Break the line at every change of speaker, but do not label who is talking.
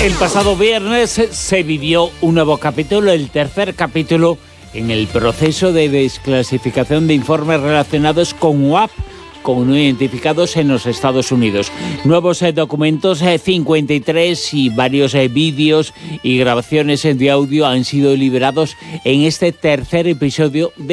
El pasado viernes se vivió un nuevo capítulo, el tercer capítulo en el proceso de desclasificación de informes relacionados con UAP, con no identificados en los Estados Unidos. Nuevos documentos, 53 y varios vídeos y grabaciones de audio han sido liberados en este tercer episodio de